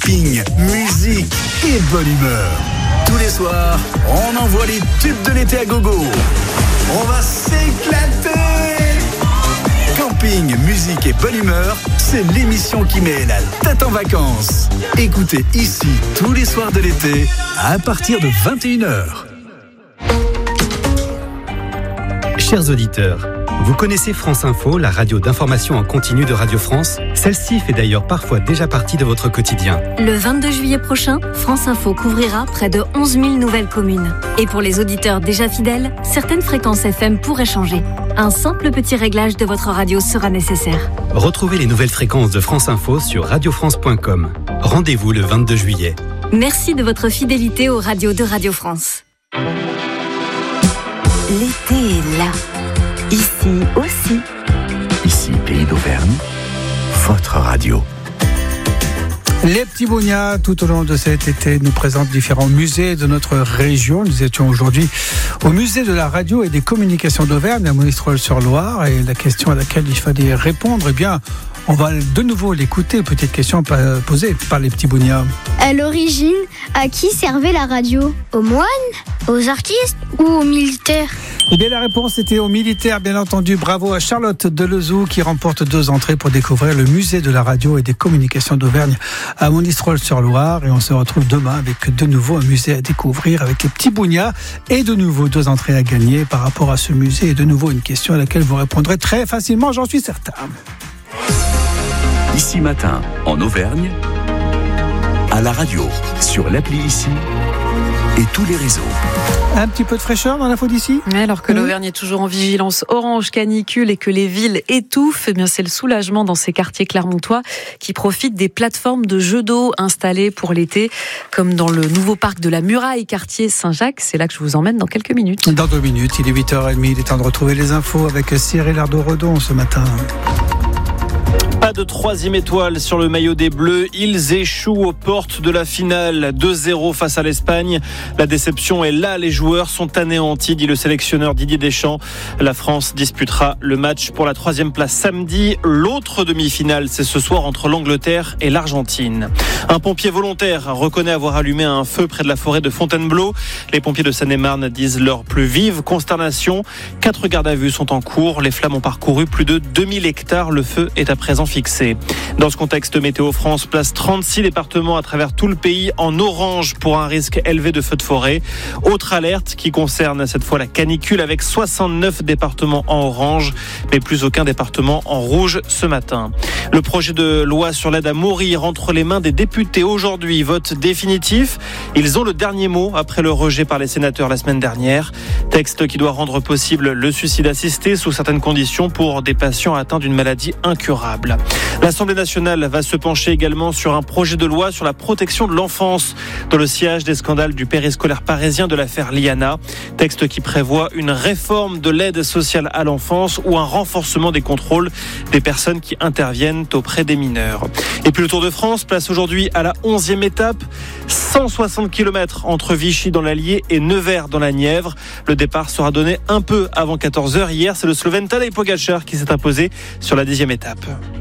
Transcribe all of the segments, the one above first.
camping, musique et bonne humeur. Tous les soirs, on envoie les tubes de l'été à gogo. On va s'éclater. Camping, musique et bonne humeur, c'est l'émission qui met la tête en vacances. Écoutez ici tous les soirs de l'été à partir de 21h. Chers auditeurs, vous connaissez France Info, la radio d'information en continu de Radio France? Celle-ci fait d'ailleurs parfois déjà partie de votre quotidien. Le 22 juillet prochain, France Info couvrira près de 11 000 nouvelles communes. Et pour les auditeurs déjà fidèles, certaines fréquences FM pourraient changer. Un simple petit réglage de votre radio sera nécessaire. Retrouvez les nouvelles fréquences de France Info sur radiofrance.com. Rendez-vous le 22 juillet. Merci de votre fidélité aux radios de Radio France. L'été est là. Ici aussi. Ici, Pays d'Auvergne, votre radio. Les petits Bougnats, tout au long de cet été, nous présentent différents musées de notre région. Nous étions aujourd'hui au musée de la radio et des communications d'Auvergne, à Monistrol-sur-Loire. Et la question à laquelle il fallait répondre, eh bien, on va de nouveau l'écouter. Petite question posée par les petits Bougnats. À l'origine, à qui servait la radio? Aux moines? Aux artistes? Ou aux militaires? Eh bien, la réponse était aux militaires, bien entendu. Bravo à Charlotte Delezou qui remporte 2 entrées pour découvrir le musée de la radio et des communications d'Auvergne à Monistrol-sur-Loire. Et on se retrouve demain avec de nouveau un musée à découvrir avec les petits Bougnats et de nouveau 2 entrées à gagner par rapport à ce musée et de nouveau une question à laquelle vous répondrez très facilement, j'en suis certain. Ici matin, en Auvergne, à la radio, sur l'appli Ici et tous les réseaux. Un petit peu de fraîcheur dans l'info d'ici. Alors que l'Auvergne est toujours en vigilance orange canicule et que les villes étouffent, eh bien c'est le soulagement dans ces quartiers clermontois qui profitent des plateformes de jeux d'eau installées pour l'été, comme dans le nouveau parc de la Muraille, quartier Saint-Jacques. C'est là que je vous emmène dans quelques minutes. Dans 2 minutes, il est 8h30, il est temps de retrouver les infos avec Cyril Ardo-Redon ce matin. Pas de 3e étoile sur le maillot des Bleus. Ils échouent aux portes de la finale. 2-0 face à l'Espagne. La déception est là. Les joueurs sont anéantis, dit le sélectionneur Didier Deschamps. La France disputera le match pour la 3e place samedi. L'autre demi-finale, c'est ce soir entre l'Angleterre et l'Argentine. Un pompier volontaire reconnaît avoir allumé un feu près de la forêt de Fontainebleau. Les pompiers de Seine-et-Marne disent leur plus vive consternation. 4 gardes à vue sont en cours. Les flammes ont parcouru plus de 2000 hectares. Le feu est à présent fixé. Dans ce contexte, Météo France place 36 départements à travers tout le pays en orange pour un risque élevé de feux de forêt. Autre alerte qui concerne cette fois la canicule avec 69 départements en orange, mais plus aucun département en rouge ce matin. Le projet de loi sur l'aide à mourir entre les mains des députés aujourd'hui, vote définitif. Ils ont le dernier mot après le rejet par les sénateurs la semaine dernière. Texte qui doit rendre possible le suicide assisté sous certaines conditions pour des patients atteints d'une maladie incurable. L'Assemblée nationale va se pencher également sur un projet de loi sur la protection de l'enfance dans le sillage des scandales du périscolaire parisien de l'affaire Liana. Texte qui prévoit une réforme de l'aide sociale à l'enfance ou un renforcement des contrôles des personnes qui interviennent auprès des mineurs. Et puis le Tour de France place aujourd'hui à la 11e étape. 160 km entre Vichy dans l'Allier et Nevers dans la Nièvre. Le départ sera donné un peu avant 14h. Hier, c'est le Slovène Tadej Pogačar qui s'est imposé sur la 10e étape.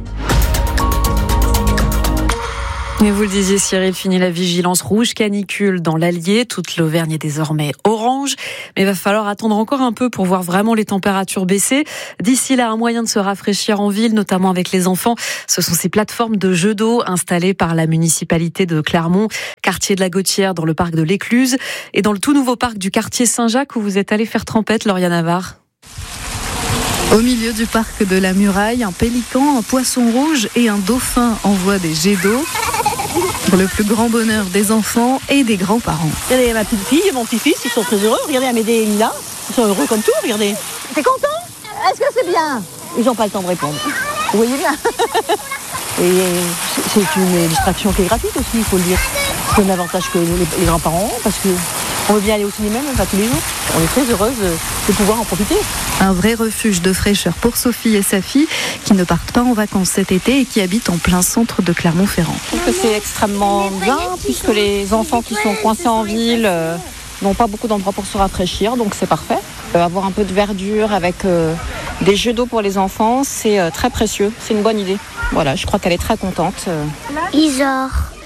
Et vous le disiez Cyril, fini la vigilance rouge canicule dans l'Allier. Toute l'Auvergne est désormais orange. Mais il va falloir attendre encore un peu pour voir vraiment les températures baisser. D'ici là, un moyen de se rafraîchir en ville, notamment avec les enfants, ce sont ces plateformes de jeux d'eau installées par la municipalité de Clermont, quartier de la Gautière dans le parc de l'Écluse et dans le tout nouveau parc du quartier Saint-Jacques où vous êtes allé faire trempette, Lauriane Navarre. Au milieu du parc de la Muraille, un pélican, un poisson rouge et un dauphin envoient des jets d'eau pour le plus grand bonheur des enfants et des grands-parents. Regardez ma petite fille et mon petit-fils, ils sont très heureux. Regardez Amédée et Lila, ils sont heureux comme tout, regardez. T'es content? Est-ce que c'est bien? Ils n'ont pas le temps de répondre. Vous voyez bien. Et c'est une distraction qui est gratuite aussi, il faut le dire. C'est un avantage que les grands-parents ont parce qu'on veut bien aller au cinéma, même pas tous les jours. On est très heureuse de pouvoir en profiter. Un vrai refuge de fraîcheur pour Sophie et sa fille qui ne partent pas en vacances cet été et qui habitent en plein centre de Clermont-Ferrand. Je trouve que c'est extrêmement bien puisque les enfants qui sont coincés en ville n'ont pas beaucoup d'endroits pour se rafraîchir, donc c'est parfait. Avoir un peu de verdure avec des jeux d'eau pour les enfants, c'est très précieux, c'est une bonne idée. Voilà, je crois qu'elle est très contente. Isor.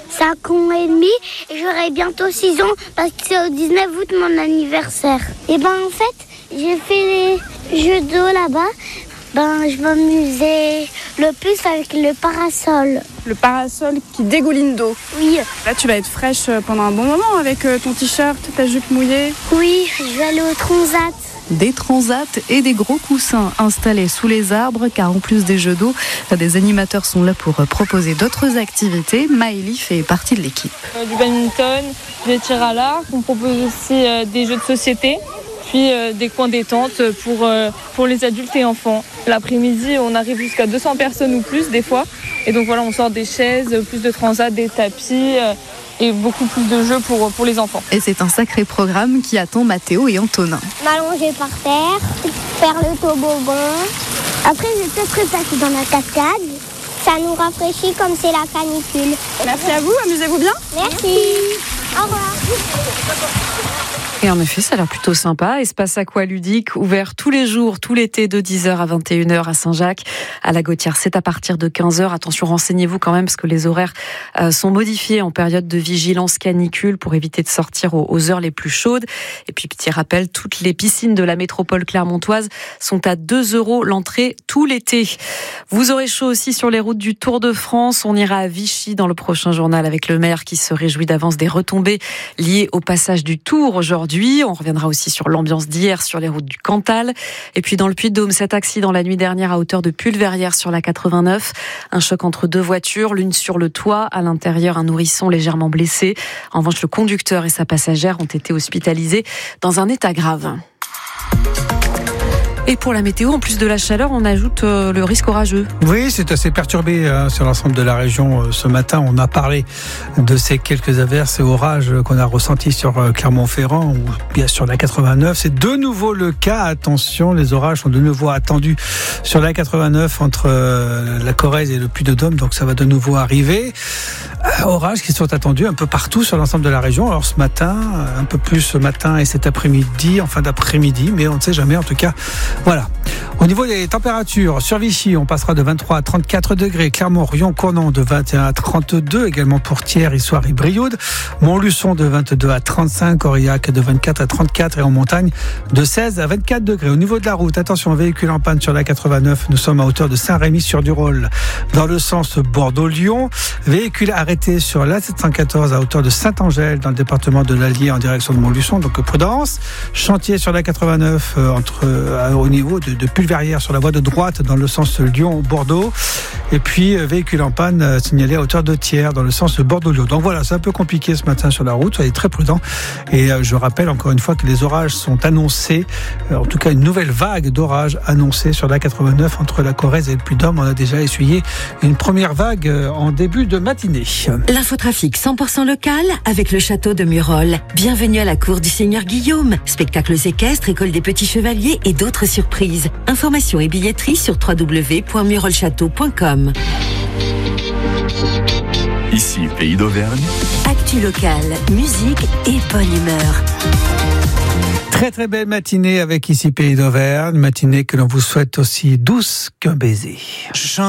5 ans et demi et j'aurai bientôt 6 ans parce que c'est au 19 août mon anniversaire. Et en fait, j'ai fait les jeux d'eau là-bas. Je m'amusais le plus avec le parasol. Le parasol qui dégouline d'eau. Oui. Là, tu vas être fraîche pendant un bon moment avec ton t-shirt, ta jupe mouillée. Oui, je vais aller au transat. Des transats et des gros coussins installés sous les arbres, car en plus des jeux d'eau, des animateurs sont là pour proposer d'autres activités. Maëlie fait partie de l'équipe. Du badminton, des tirs à l'arc, on propose aussi des jeux de société. Puis des coins détente pour les adultes et enfants. L'après-midi, on arrive jusqu'à 200 personnes ou plus des fois. Et donc voilà, on sort des chaises, plus de transats, des tapis et beaucoup plus de jeux pour les enfants. Et c'est un sacré programme qui attend Mathéo et Antonin. M'allonger par terre, faire le toboggan. Après, je vais peut-être passer dans la cascade. Ça nous rafraîchit comme c'est la canicule. Merci à vous, amusez-vous bien. Merci. Au revoir. Et en effet, ça a l'air plutôt sympa. Espace aqualudique ouvert tous les jours, tout l'été, de 10h à 21h à Saint-Jacques. À la Gautière, c'est à partir de 15h. Attention, renseignez-vous quand même parce que les horaires sont modifiés en période de vigilance canicule pour éviter de sortir aux heures les plus chaudes. Et puis, petit rappel, toutes les piscines de la métropole clermontoise sont à 2 € l'entrée tout l'été. Vous aurez chaud aussi sur les routes du Tour de France. On ira à Vichy dans le prochain journal avec le maire qui se réjouit d'avance des retombées liées au passage du Tour aujourd'hui. On reviendra aussi sur l'ambiance d'hier sur les routes du Cantal. Et puis dans le Puy-de-Dôme, cet accident la nuit dernière à hauteur de Pulverrières sur la 89. Un choc entre 2 voitures, l'une sur le toit. À l'intérieur, un nourrisson légèrement blessé. En revanche, le conducteur et sa passagère ont été hospitalisés dans un état grave. Et pour la météo, en plus de la chaleur, on ajoute le risque orageux. Oui, c'est assez perturbé sur l'ensemble de la région ce matin. On a parlé de ces quelques averses et orages qu'on a ressentis sur Clermont-Ferrand ou bien sur la 89. C'est de nouveau le cas. Attention, les orages sont de nouveau attendus sur la 89 entre la Corrèze et le Puy-de-Dôme. Donc ça va de nouveau arriver. Orages qui sont attendus un peu partout sur l'ensemble de la région. Alors ce matin, un peu plus ce matin et cet après-midi, en fin d'après-midi, mais on ne sait jamais en tout cas. Voilà. Au niveau des températures, sur Vichy, on passera de 23 à 34 degrés. Clermont, Rion, Cournon de 21 à 32. Également pour Thiers, Issoire et Brioude. Montluçon de 22 à 35. Aurillac de 24 à 34. Et en montagne de 16 à 24 degrés. Au niveau de la route, attention, véhicule en panne sur la 89. Nous sommes à hauteur de Saint-Rémy-sur-du-Rôle. Dans le sens Bordeaux-Lyon. Véhicule arrêté sur la 714 à hauteur de Saint-Angèle dans le département de l'Allier en direction de Montluçon. Donc prudence. Chantier sur la 89 au niveau de Pulverrières sur la voie de droite dans le sens Lyon-Bordeaux. Et puis véhicule en panne signalé à hauteur de Thiers dans le sens de Bordeaux-Lyon. Donc voilà, c'est un peu compliqué ce matin sur la route, soyez très prudents. Et je rappelle encore une fois que les orages sont annoncés, en tout cas une nouvelle vague d'orages annoncée sur la 89 entre la Corrèze et le Puy-de-Dôme. On a déjà essuyé une première vague en début de matinée. L'infotrafic 100% local avec le château de Murol. Bienvenue à la cour du Seigneur Guillaume. Spectacles équestres, école des petits chevaliers et d'autres surprises. Informations et billetterie sur www.murolchâteau.com. Ici, Pays d'Auvergne. Actu local, musique et bonne humeur. Très très belle matinée avec Ici Pays d'Auvergne. Matinée que l'on vous souhaite aussi douce qu'un baiser.